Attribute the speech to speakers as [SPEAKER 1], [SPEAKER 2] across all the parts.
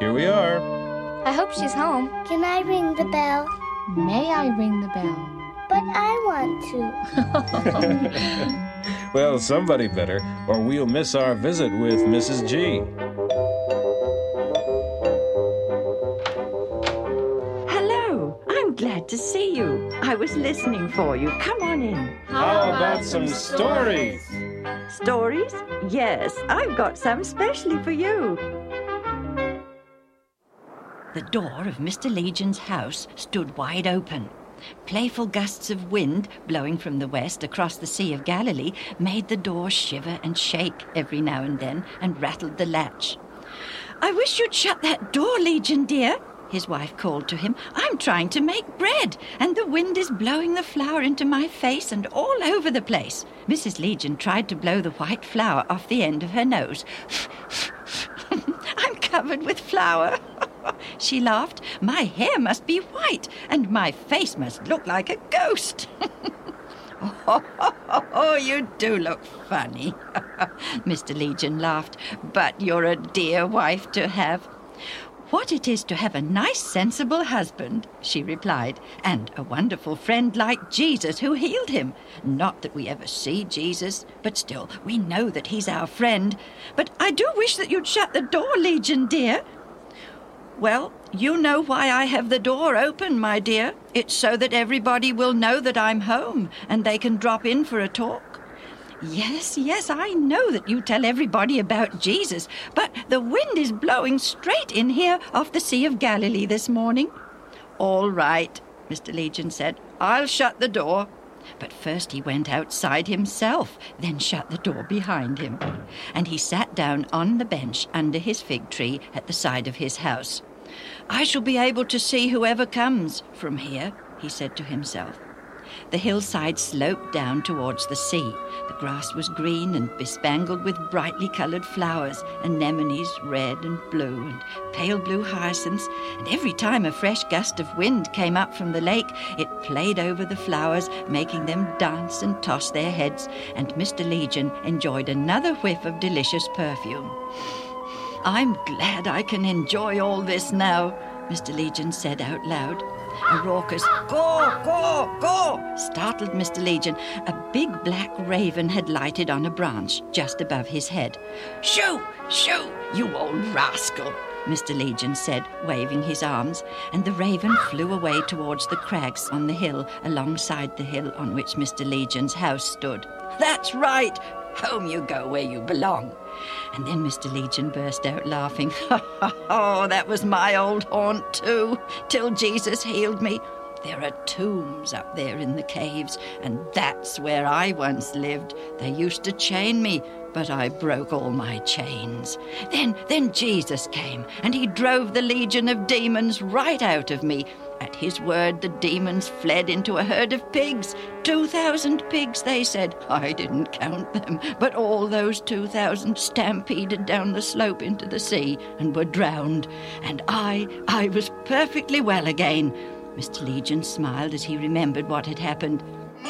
[SPEAKER 1] Here we are.
[SPEAKER 2] I hope she's home.
[SPEAKER 3] Can I ring the bell?
[SPEAKER 2] May I ring the bell?
[SPEAKER 3] But I want to.
[SPEAKER 1] Well, somebody better, or we'll miss our visit with Mrs. G.
[SPEAKER 4] Hello, I'm glad to see you. I was listening for you. Come on in.
[SPEAKER 1] How about some stories?
[SPEAKER 4] Stories? Yes, I've got some specially for you. The door of Mr. Legion's house stood wide open. Playful gusts of wind blowing from the west across the Sea of Galilee made the door shiver and shake every now and then and rattled the latch. "I wish you'd shut that door, Legion, dear," his wife called to him. "I'm trying to make bread, and the wind is blowing the flour into my face and all over the place." Mrs. Legion tried to blow the white flour off the end of her nose. "I'm covered with flour," she laughed. "My hair must be white, and my face must look like a ghost." "Oh, you do look funny," Mr. Legion laughed. "But you're a dear wife to have." "What it is to have a nice, sensible husband," she replied, "and a wonderful friend like Jesus who healed him. Not that we ever see Jesus, but still, we know that he's our friend. But I do wish that you'd shut the door, Legion, dear." "Well, you know why I have the door open, my dear. It's so that everybody will know that I'm home, and they can drop in for a talk." Yes, I know that you tell everybody about Jesus, but the wind is blowing straight in here off the Sea of Galilee this morning." "All right," Mr. Legion said. "I'll shut the door." But first he went outside himself, then shut the door behind him. And he sat down on the bench under his fig tree at the side of his house. "I shall be able to see whoever comes from here," he said to himself. The hillside sloped down towards the sea. The grass was green and bespangled with brightly coloured flowers, anemones red and blue, and pale blue hyacinths, and every time a fresh gust of wind came up from the lake, it played over the flowers, making them dance and toss their heads, and Mr. Legion enjoyed another whiff of delicious perfume. "I'm glad I can enjoy all this now," Mr. Legion said out loud. A raucous "Caw, caw, caw" startled Mr. Legion. A big black raven had lighted on a branch just above his head. "Shoo, shoo, you old rascal," Mr. Legion said, waving his arms, and the raven flew away towards the crags on the hill alongside the hill on which Mr. Legion's house stood. "That's right. Home you go where you belong." And then Mr. Legion burst out laughing. "Oh, that was my old haunt too, till Jesus healed me. There are tombs up there in the caves, and that's where I once lived. They used to chain me, but I broke all my chains. Then Jesus came, and he drove the legion of demons right out of me. At his word, the demons fled into a herd of pigs. 2,000 pigs, they said. I didn't count them, but all those 2,000 stampeded down the slope into the sea and were drowned. And I was perfectly well again." Mr. Legion smiled as he remembered what had happened.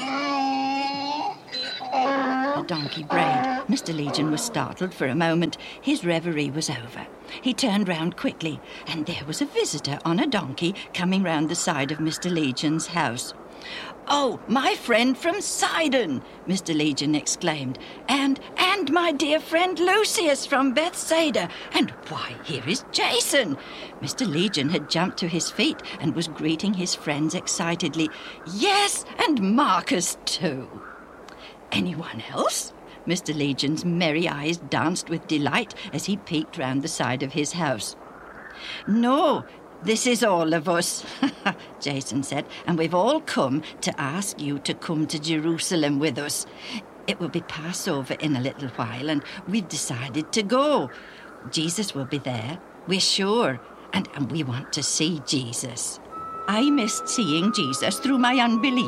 [SPEAKER 4] The donkey brayed. Mr. Legion was startled for a moment. His reverie was over. He turned round quickly, and there was a visitor on a donkey coming round the side of Mr. Legion's house. "Oh, my friend from Sidon," Mr. Legion exclaimed, and my dear friend Lucius from Bethsaida, and why, here is Jason." Mr. Legion had jumped to his feet and was greeting his friends excitedly. "Yes, and Marcus too." "Anyone else?" Mr. Legion's merry eyes danced with delight as he peeked round the side of his house. "No, this is all of us," Jason said, "and we've all come to ask you to come to Jerusalem with us. It will be Passover in a little while, and we've decided to go. Jesus will be there, we're sure, and we want to see Jesus. I missed seeing Jesus through my unbelief.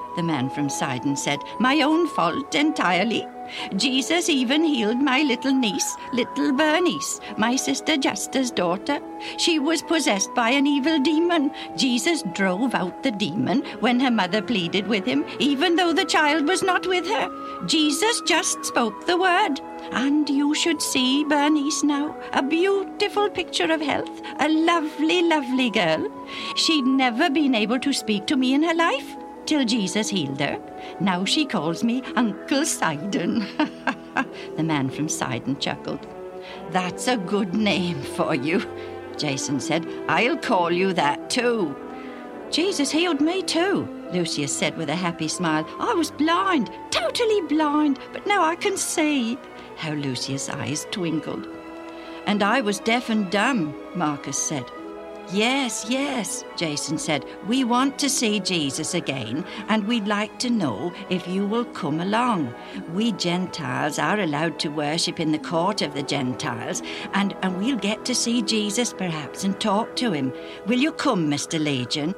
[SPEAKER 4] the man from Sidon said. "My own fault entirely. Jesus even healed my little niece, little Bernice, my sister Justa's daughter. She was possessed by an evil demon. Jesus drove out the demon when her mother pleaded with him, even though the child was not with her. Jesus just spoke the word. And you should see Bernice now, a beautiful picture of health, a lovely, lovely girl. She'd never been able to speak to me in her life till Jesus healed her. Now she calls me Uncle Sidon." The man from Sidon chuckled. "That's a good name for you," Jason said. "I'll call you that too." "Jesus healed me too," Lucius said with a happy smile. "I was blind, totally blind, but now I can see." How Lucius' eyes twinkled. "And I was deaf and dumb," Marcus said. Yes, Jason said. "We want to see Jesus again, and we'd like to know if you will come along. We Gentiles are allowed to worship in the court of the Gentiles, and we'll get to see Jesus perhaps and talk to him. Will you come, Mr. Legion?"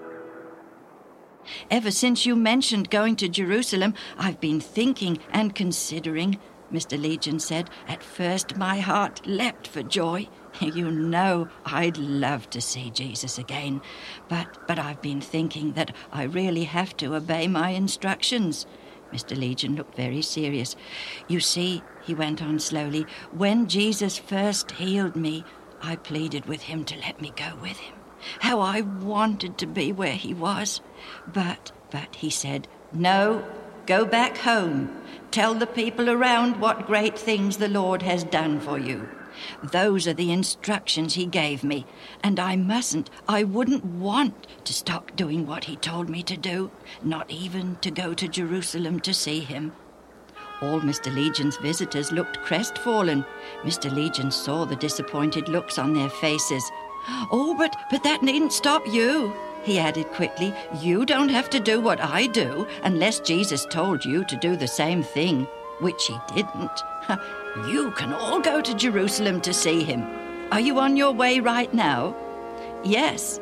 [SPEAKER 4] "Ever since you mentioned going to Jerusalem, I've been thinking and considering," Mr. Legion said. "At first my heart leapt for joy. You know, I'd love to see Jesus again. But I've been thinking that I really have to obey my instructions." Mr. Legion looked very serious. "You see," he went on slowly, "when Jesus first healed me, I pleaded with him to let me go with him. How I wanted to be where he was. But he said, 'No, go back home. Tell the people around what great things the Lord has done for you.' Those are the instructions he gave me, and I wouldn't want to stop doing what he told me to do, not even to go to Jerusalem to see him." All Mr. Legion's visitors looked crestfallen. Mr. Legion saw the disappointed looks on their faces. "Oh, but that needn't stop you," he added quickly. "You don't have to do what I do unless Jesus told you to do the same thing, which he didn't. You can all go to Jerusalem to see him. Are you on your way right now?" Yes.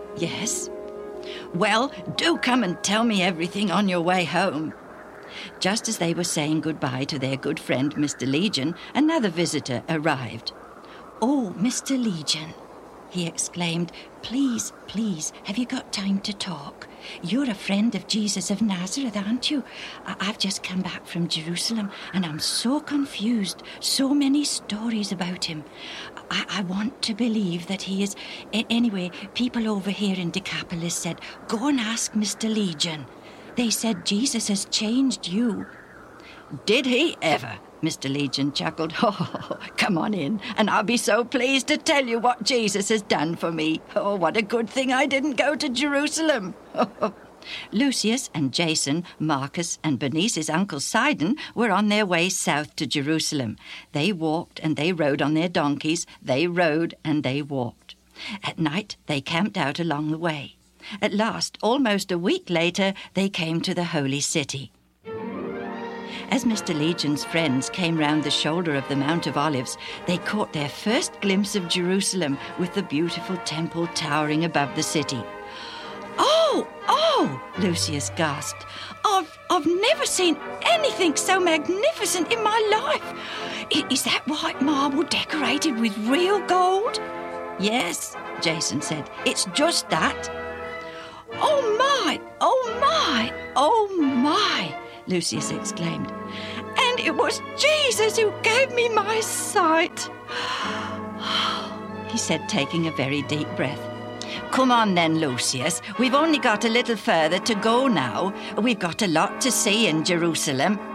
[SPEAKER 4] "Well, do come and tell me everything on your way home." Just as they were saying goodbye to their good friend Mr. Legion, another visitor arrived. "Oh, Mr. Legion," he exclaimed, please, have you got time to talk? You're a friend of Jesus of Nazareth, aren't you? I've just come back from Jerusalem, and I'm so confused. So many stories about him. I want to believe that he is... Anyway, people over here in Decapolis said, go and ask Mr. Legion. They said Jesus has changed you." "Did he ever?" Mr. Legion chuckled. "Oh, come on in, and I'll be so pleased to tell you what Jesus has done for me. Oh, what a good thing I didn't go to Jerusalem." Lucius and Jason, Marcus and Bernice's Uncle Sidon were on their way south to Jerusalem. They walked and they rode on their donkeys. They rode and they walked. At night, they camped out along the way. At last, almost a week later, they came to the holy city. As Mr. Legion's friends came round the shoulder of the Mount of Olives, they caught their first glimpse of Jerusalem with the beautiful temple towering above the city. Oh, Lucius gasped. I've never seen anything so magnificent in my life. Is that white marble decorated with real gold? Yes, Jason said. It's just that. Oh my, Lucius exclaimed. And it was Jesus who gave me my sight, he said, taking a very deep breath. Come on then, Lucius. We've only got a little further to go now. We've got a lot to see in Jerusalem.